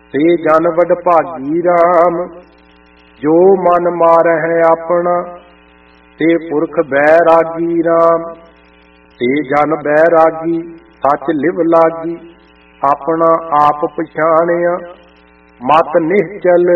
ਤੇ ਜਨ ਵਡਭਾਗੀ ਰਾਮ। ਜੋ ਮਨ ਮਾਰਹਿ ਆਪਣਾ, ਤੇ ਪੁਰਖ ਬੈਰਾਗੀ ਰਾਮ। ਤੇ ਜਨ ਬੈਰਾਗੀ, ਸੱਚ ਲਿਵ ਲਾਗੀ। ਆਪਣਾ ਆਪ ਪਛਾਣਿਆ, ਮਤ ਨਿਹਚਲ